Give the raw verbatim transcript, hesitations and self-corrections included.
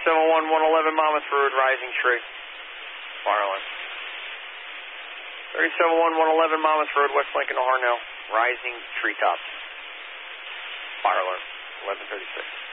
seven one, one eleven Monmouth Road, rising tree. Fire alarm. thirty-seven one, one eleven Monmouth Road, West Lincoln to Harnell, rising treetops. Fire alarm, eleven thirty-six.